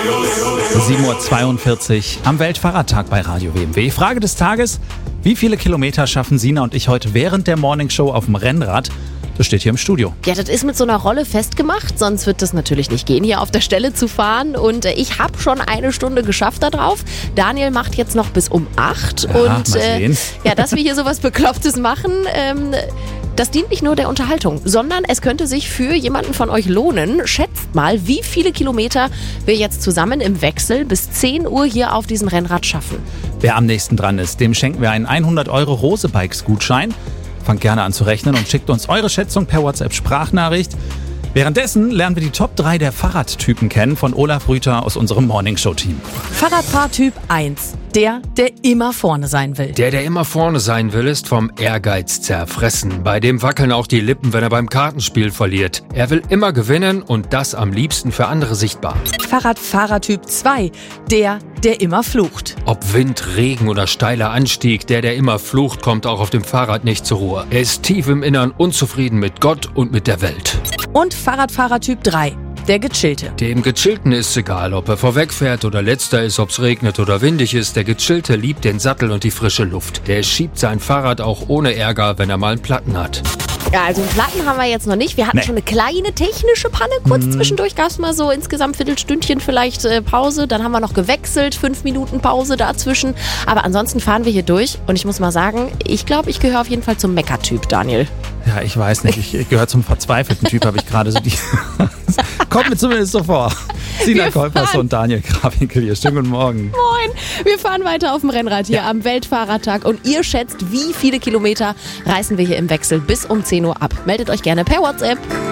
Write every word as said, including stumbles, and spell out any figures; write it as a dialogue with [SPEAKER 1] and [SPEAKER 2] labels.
[SPEAKER 1] sieben Uhr zweiundvierzig am Weltfahrradtag bei Radio W M W. Frage des Tages: Wie viele Kilometer schaffen Sina und ich heute während der Morningshow auf dem Rennrad? Das steht hier im Studio.
[SPEAKER 2] Ja, das ist mit so einer Rolle festgemacht, sonst wird das natürlich nicht gehen, hier auf der Stelle zu fahren. Und ich habe schon eine Stunde geschafft da drauf. Daniel macht jetzt noch bis um acht.
[SPEAKER 1] Ja,
[SPEAKER 2] und
[SPEAKER 1] mal
[SPEAKER 2] äh,
[SPEAKER 1] sehen.
[SPEAKER 2] ja, dass wir hier sowas Beklopptes machen, ähm, das dient nicht nur der Unterhaltung, sondern es könnte sich für jemanden von euch lohnen. Schätzt mal, wie viele Kilometer wir jetzt zusammen im Wechsel bis zehn Uhr hier auf diesem Rennrad schaffen.
[SPEAKER 1] Wer am nächsten dran ist, dem schenken wir einen hundert Euro Rose Bikes Gutschein. Fangt gerne an zu rechnen und schickt uns eure Schätzung per WhatsApp-Sprachnachricht. Währenddessen lernen wir die Top drei der Fahrradtypen kennen von Olaf Rüther aus unserem Morningshow-Team.
[SPEAKER 3] Fahrradfahrtyp eins. Der, der immer vorne sein will.
[SPEAKER 4] Der, der immer vorne sein will, ist vom Ehrgeiz zerfressen. Bei dem wackeln auch die Lippen, wenn er beim Kartenspiel verliert. Er will immer gewinnen und das am liebsten für andere sichtbar.
[SPEAKER 3] Fahrradfahrertyp zwei. Der, der immer flucht.
[SPEAKER 4] Ob Wind, Regen oder steiler Anstieg, der, der immer flucht, kommt auch auf dem Fahrrad nicht zur Ruhe. Er ist tief im Innern unzufrieden mit Gott und mit der Welt.
[SPEAKER 3] Und Fahrradfahrertyp drei. Der Gechillte.
[SPEAKER 4] Dem Gechillten ist egal, ob er vorwegfährt oder letzter ist, ob es regnet oder windig ist. Der Gechillte liebt den Sattel und die frische Luft. Der schiebt sein Fahrrad auch ohne Ärger, wenn er mal einen Platten hat.
[SPEAKER 2] Ja, also einen Platten haben wir jetzt noch nicht. Wir hatten
[SPEAKER 1] Nee.
[SPEAKER 2] schon eine kleine technische Panne. Kurz zwischendurch gab es mal so insgesamt Viertelstündchen vielleicht äh, Pause. Dann haben wir noch gewechselt, fünf Minuten Pause dazwischen. Aber ansonsten fahren wir hier durch. Und ich muss mal sagen, ich glaube, ich gehöre auf jeden Fall zum Mecker-Typ, Daniel.
[SPEAKER 1] Ja, ich weiß nicht, ich, ich gehöre zum verzweifelten Typ, habe ich gerade so die... Kommt mir zumindest so vor. Sina
[SPEAKER 2] Wir
[SPEAKER 1] Kolpers
[SPEAKER 2] fahren.
[SPEAKER 1] und Daniel Krawinkel hier. Schönen guten Morgen.
[SPEAKER 2] Moin, wir fahren weiter auf dem Rennrad hier am Weltfahrradtag. Und ihr schätzt, wie viele Kilometer reißen wir hier im Wechsel bis um zehn Uhr ab. Meldet euch gerne per WhatsApp.